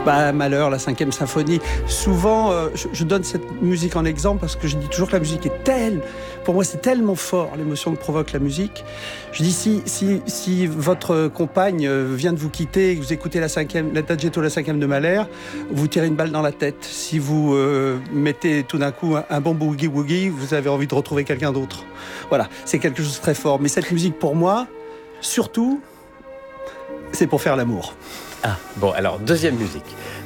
Mahler, la 5e symphonie. Souvent, je donne cette musique en exemple parce que je dis toujours que la musique est pour moi, c'est tellement fort, l'émotion que provoque la musique. Je dis, si votre compagne vient de vous quitter et que vous écoutez l'Adagietto, la 5e de Mahler, vous tirez une balle dans la tête. Si vous mettez tout d'un coup un bon boogie-woogie, vous avez envie de retrouver quelqu'un d'autre. Voilà, c'est quelque chose de très fort. Mais cette musique, pour moi, surtout, c'est pour faire l'amour. Ah, bon, alors, deuxième musique.